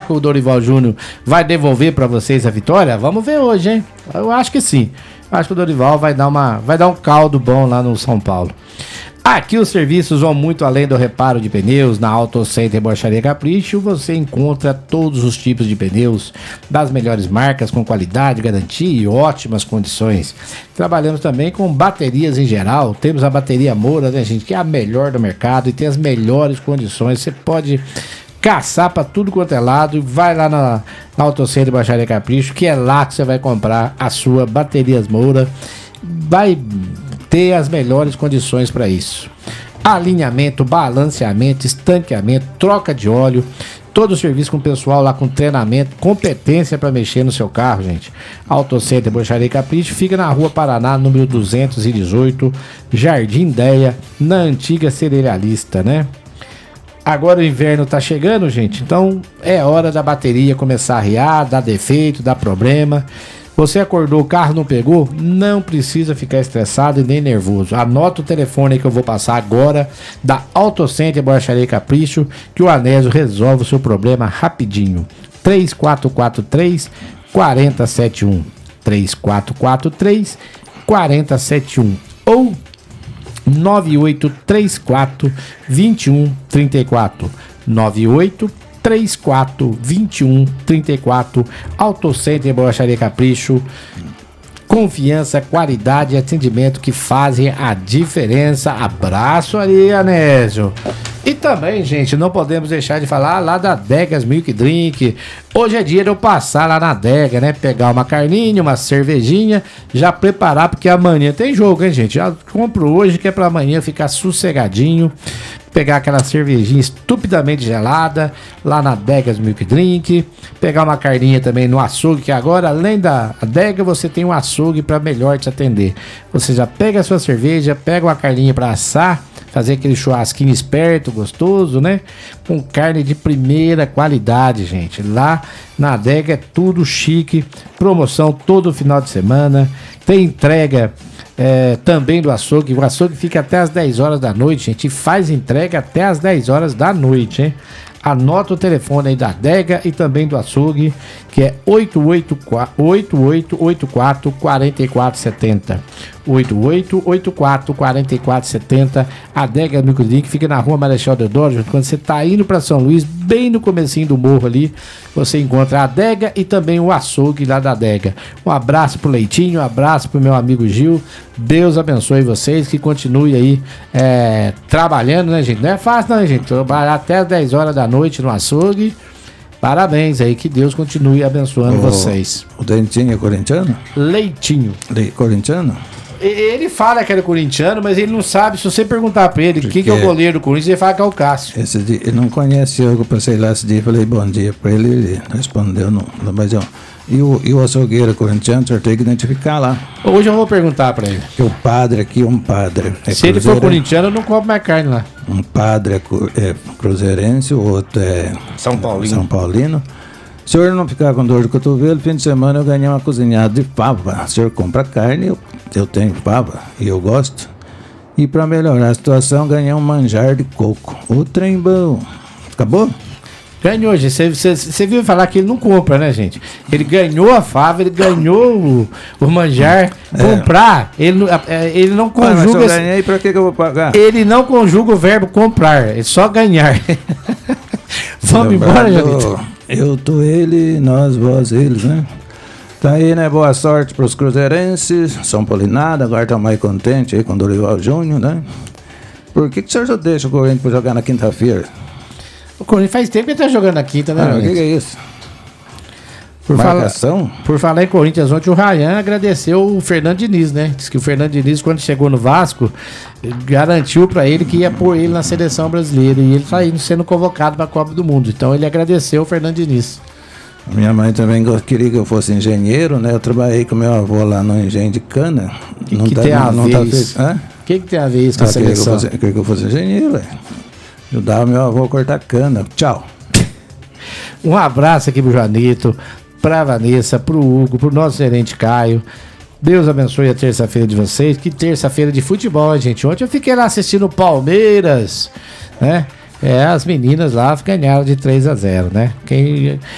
que o Dorival Júnior vai devolver para vocês a vitória? Vamos ver hoje, hein? Eu acho que sim. Acho que o Dorival vai dar um caldo bom lá no São Paulo. Aqui os serviços vão muito além do reparo de pneus. Na Auto Center Borracharia Capricho você encontra todos os tipos de pneus das melhores marcas com qualidade, garantia e ótimas condições. Trabalhamos também com baterias em geral. Temos a bateria Moura, né, gente, que é a melhor do mercado e tem as melhores condições. Você pode caçar para tudo quanto é lado e vai lá na Auto Center Borracharia Capricho, que é lá que você vai comprar a sua baterias Moura. Vai ter as melhores condições para isso. Alinhamento, balanceamento, estanqueamento, troca de óleo, todo o serviço com o pessoal lá com treinamento, competência para mexer no seu carro, gente. Auto Center Borracharia Capricho fica na Rua Paraná, número 218, Jardim Deia, na antiga Cerealista, né? Agora o inverno tá chegando, gente, então é hora da bateria começar a arriar, dar defeito, dar problema. Você acordou, o carro não pegou? Não precisa ficar estressado e nem nervoso. Anota o telefone que eu vou passar agora da Auto Center Borracharia Capricho, que o Anésio resolve o seu problema rapidinho. 3443-4071. 3443-4071 ou 9834-2134. 9834-2134. Auto Center Borracharia Capricho. Confiança, qualidade e atendimento que fazem a diferença. Abraço ali, Anésio. E também, gente, não podemos deixar de falar lá da Adegas Milk Drink. Hoje é dia de eu passar lá na adega, né? Pegar uma carninha, uma cervejinha, já preparar, porque amanhã tem jogo, hein, gente? Já compro hoje, que é pra amanhã ficar sossegadinho. Pegar aquela cervejinha estupidamente gelada lá na Adegas Milk Drink. Pegar uma carninha também no açougue, que agora, além da adega, você tem um açougue para melhor te atender. Você já pega a sua cerveja, pega uma carninha para assar, fazer aquele churrasquinho esperto, gostoso, né? Com carne de primeira qualidade, gente. Lá na adega é tudo chique. Promoção todo final de semana. Tem entrega também do açougue. O açougue fica até as 10 horas da noite, gente. E faz entrega até as 10 horas da noite, hein? Anota o telefone aí da adega e também do açougue, que é 8884-4470. 8884-4470. Adega Milk Drink fica na Rua Marechal Deodoro. Quando você tá indo para São Luís, bem no comecinho do morro ali, você encontra a adega e também o açougue lá da adega. Um abraço pro Leitinho, um abraço pro meu amigo Gil. Deus abençoe vocês, que continue aí trabalhando, né, gente? Não é fácil não, gente. Trabalhar até as 10 horas da noite no açougue. Parabéns aí, que Deus continue abençoando vocês. O Dentinho é corintiano? Leitinho. Corintiano? Ele fala que era corintiano, mas ele não sabe. Se você perguntar pra ele quem que é o goleiro do Corinthians, ele fala que é o Cássio. Esse dia, ele não conhece eu passei lá esse dia, falei bom dia pra ele, ele respondeu não. Mas e o açougueiro corintiano, o senhor tem que identificar lá. Hoje eu vou perguntar pra ele. Porque o padre aqui, um padre se ele for corintiano, eu não compro mais carne lá. Um padre é cruzeirense, o outro é São Paulino. Se o senhor não ficar com dor de cotovelo, fim de semana eu ganhei uma cozinhada de fava. O senhor compra carne, eu tenho fava e eu gosto. E para melhorar a situação, ganhei um manjar de coco. O trem bom. Acabou? Ganhou, gente. Você viu falar que ele não compra, né, gente? Ele ganhou a fava, ele ganhou o manjar. Comprar, ele não conjuga... Mas eu ganhei, pra que eu vou pagar? Ele não conjuga o verbo comprar, é só ganhar. Vamos embora, Janito. Eu, tu, ele, nós, vós, eles, né? Tá aí, né? Boa sorte pros cruzeirenses. São Paulinada, agora tá mais contente aí com o Dorival Júnior, né? Por que o senhor só deixa o Corinthians pra jogar na quinta-feira? O Corinthians faz tempo que ele tá jogando na quinta, né? O que é isso? Por falar em Corinthians, ontem o Ryan agradeceu o Fernando Diniz, né? Diz que o Fernando Diniz, quando chegou no Vasco, garantiu pra ele que ia pôr ele na seleção brasileira. E ele tá indo sendo convocado pra Copa do Mundo. Então ele agradeceu o Fernando Diniz. Minha mãe também queria que eu fosse engenheiro, né? Eu trabalhei com meu avô lá no engenho de cana. O que tem a ver isso? O que tem a ver isso com a seleção? Queria que eu fosse engenheiro, velho. Ajudava meu avô a cortar cana. Tchau. Um abraço aqui pro Janito, pra Vanessa, pro Hugo, pro nosso gerente Caio. Deus abençoe a terça-feira de vocês. Que terça-feira de futebol, gente. Ontem eu fiquei lá assistindo o Palmeiras, né? As meninas lá ganharam de 3-0, né?